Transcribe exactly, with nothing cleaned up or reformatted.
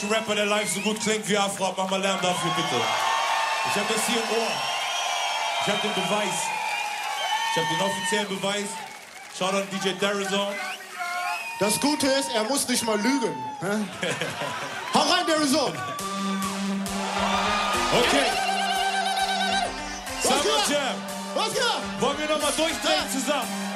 Rapper, der live so gut klingt wie Afro. Mach mal Lärm dafür, bitte. Ich hab das hier im Ohr. Ich hab den Beweis. Ich hab den offiziellen Beweis. Schau dann D J Darizon. Das Gute ist, er muss nicht mal lügen. Hau rein, Darizon. Okay. Was Summer geht? Jam. Was geht? Wollen wir nochmal durchdrehen zusammen?